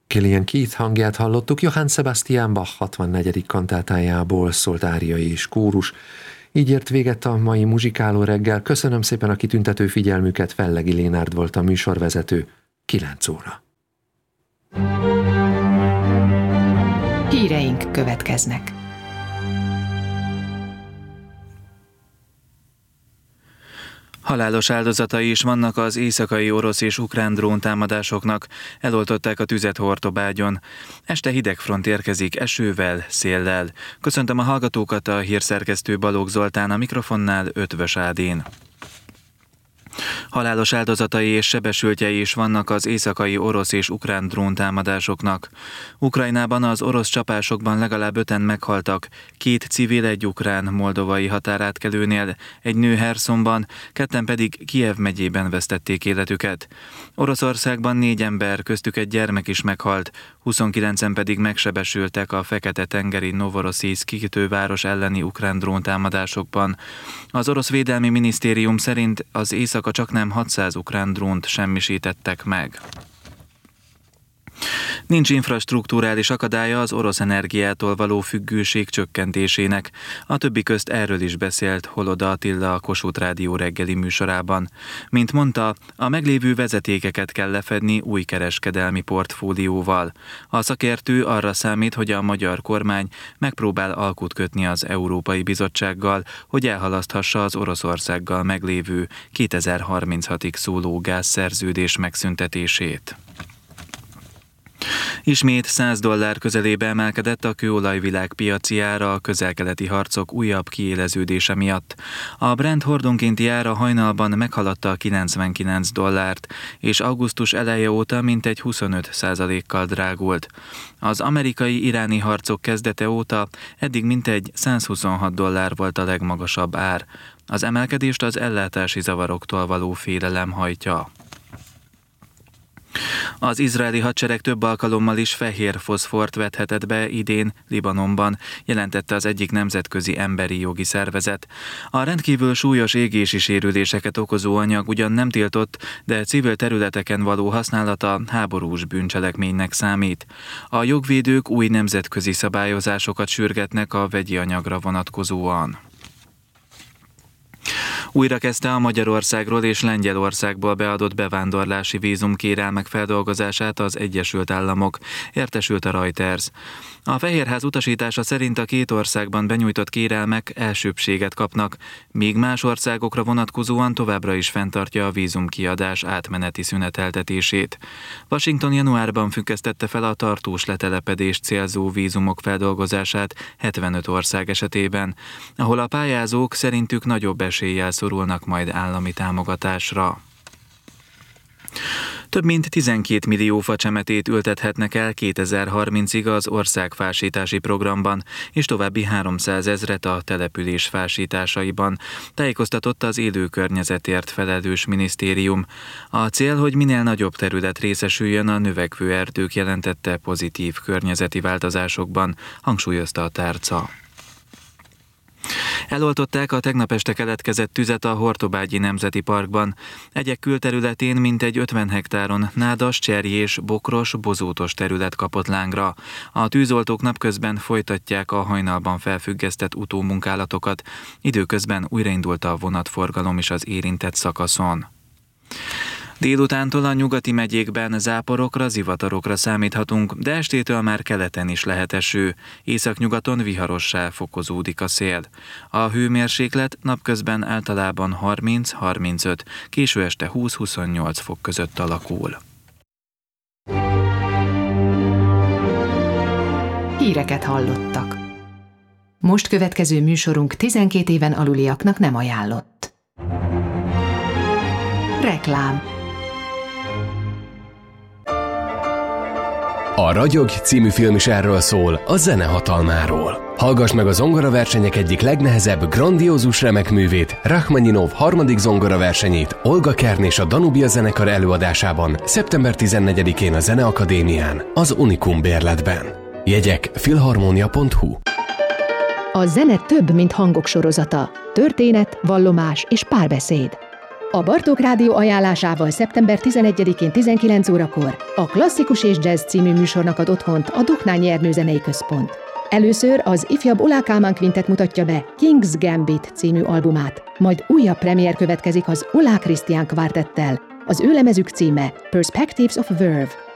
Killian Keith hangját hallottuk, Johann Sebastian Bach 64. kantátájából szólt áriai és kórus. Így ért véget a mai muzsikáló reggel. Köszönöm szépen a kitüntető figyelmüket, Fellegi Lénárd volt a műsorvezető. 9 óra. Híreink következnek. Halálos áldozatai is vannak az éjszakai orosz és ukrán dróntámadásoknak, eloltották a tüzet Hortobágyon. Este hidegfront érkezik esővel, széllel. Köszöntöm a hallgatókat, a hírszerkesztő Balogh Zoltán, a mikrofonnál Ötvös Ádén. Halálos áldozatai és sebesültjei is vannak az éjszakai orosz és ukrán dróntámadásoknak. Ukrajnában az orosz csapásokban legalább 5-en meghaltak, 2 civil, egy ukrán moldovai határátkelőnél, egy nő Hersonban, 2 pedig Kijev megyében vesztették életüket. Oroszországban 4 ember, köztük egy gyermek is meghalt, 29-en pedig megsebesültek a Fekete-tengeri Novorossziszk kikötőváros elleni ukrán dróntámadásokban. Az orosz védelmi minisztérium szerint az éjszaka csaknem 600 ukrán drónt semmisítettek meg. Nincs infrastrukturális akadálya az orosz energiától való függőség csökkentésének. A többi közt erről is beszélt Holoda Attila a Kossuth Rádió reggeli műsorában. Mint mondta, a meglévő vezetékeket kell lefedni új kereskedelmi portfólióval. A szakértő arra számít, hogy a magyar kormány megpróbál alkut kötni az Európai Bizottsággal, hogy elhalaszthassa az Oroszországgal meglévő 2036-ig szóló gázszerződés megszüntetését. Ismét $100 közelébe emelkedett a kőolaj világpiaci ára a közel-keleti harcok újabb kiéleződése miatt. A Brent hordonkénti ára hajnalban meghaladta a $99, és augusztus eleje óta mintegy 25%-kal drágult. Az amerikai-iráni harcok kezdete óta eddig mintegy $126 volt a legmagasabb ár. Az emelkedést az ellátási zavaroktól való félelem hajtja. Az izraeli hadsereg több alkalommal is fehér foszfort vethetett be idén Libanonban, jelentette az egyik nemzetközi emberi jogi szervezet. A rendkívül súlyos égési sérüléseket okozó anyag ugyan nem tiltott, de civil területeken való használata háborús bűncselekménynek számít. A jogvédők új nemzetközi szabályozásokat sürgetnek a vegyi anyagra vonatkozóan. Újra kezdte a Magyarországról és Lengyelországból beadott bevándorlási vízumkérelmek feldolgozását az Egyesült Államok, értesült a Reuters. A Fehérház utasítása szerint a két országban benyújtott kérelmek elsőbbséget kapnak, míg más országokra vonatkozóan továbbra is fenntartja a vízumkiadás átmeneti szüneteltetését. Washington januárban függesztette fel a tartós letelepedést célzó vízumok feldolgozását 75 ország esetében, ahol a pályázók szerintük nagyobb eséllyel szorulnak majd állami támogatásra. Több mint 12 millió facsemetét ültethetnek el 2030-ig az országfásítási programban, és további 300 000-et a település fásításaiban, tájékoztatott az élő környezetért felelős minisztérium. A cél, hogy minél nagyobb terület részesüljön a növekvő erdők jelentette pozitív környezeti változásokban, hangsúlyozta a tárca. Eloltották a tegnap este keletkezett tüzet a Hortobágyi Nemzeti Parkban. Egyek külterületén mintegy 50 hektáron nádas, cserjés, bokros, bozótos terület kapott lángra. A tűzoltók napközben folytatják a hajnalban felfüggesztett utómunkálatokat. Időközben újraindult a vonatforgalom is az érintett szakaszon. Délutántól a nyugati megyékben záporokra, zivatarokra számíthatunk, de estétől már keleten is lehet eső. Északnyugaton viharossá fokozódik a szél. A hőmérséklet napközben általában 30-35, késő este 20-28 fok között alakul. Híreket hallottak. Most következő műsorunk 12 éven aluliaknak nem ajánlott. Reklám. A Ragyog című film is erről szól, a zene hatalmáról. Hallgass meg a zongoraversenyek egyik legnehezebb, grandiózus remekművét, Rachmaninov 3. zongoraversenyét Olga Kern és a Danubia zenekar előadásában szeptember 14-én a Zeneakadémián, az Unikum bérletben. Jegyek filharmonia.hu. A zene több, mint hangok sorozata. Történet, vallomás és párbeszéd. A Bartók Rádió ajánlásával szeptember 11-én 19 órakor a Klasszikus és Jazz című műsornak ad otthont a Duhnányi Ernő Zenei Központ. Először az ifjabb Olah Kálmán Quintet mutatja be King's Gambit című albumát, majd újabb premier következik az Olah Christian Quartettel. Az ő lemezük címe Perspectives of Verve.